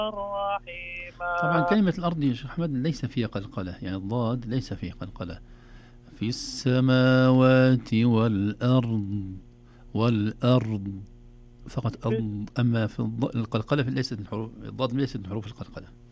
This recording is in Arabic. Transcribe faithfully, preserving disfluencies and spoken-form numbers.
رحيما. طبعا كلمة الأرض يا شيخ أحمد ليس فيها قلقلة، يعني الضاد ليس فيه قلقلة. في السماوات والأرض، والأرض فقط. أما في القلقلة ليست من حروف الضاد، ليست من حروف القلقلة.